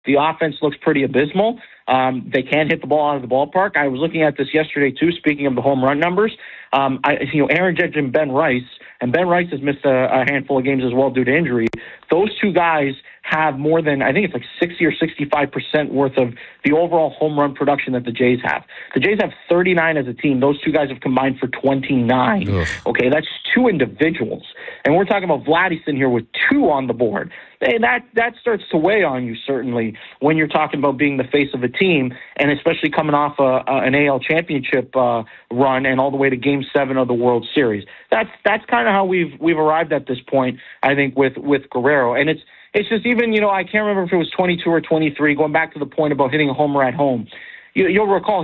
The offense looks pretty abysmal. They can't hit the ball out of the ballpark. I was looking at this yesterday, too, speaking of the home run numbers. Aaron Judge and Ben Rice has missed a handful of games as well due to injury. Those two guys have more than, I think it's like 60 or 65% worth of the overall home run production that the Jays have. The Jays have 39 as a team. Those two guys have combined for 29. Ugh. Okay, that's two individuals. And we're talking about Vladdy sitting here with two on the board. And that starts to weigh on you, certainly, when you're talking about being the face of a team, and especially coming off an AL championship run and all the way to Game 7 of the World Series. That's kind of how we've arrived at this point, I think, with Guerrero. And it's just even, I can't remember if it was 22 or 23, going back to the point about hitting a homer at home. You'll recall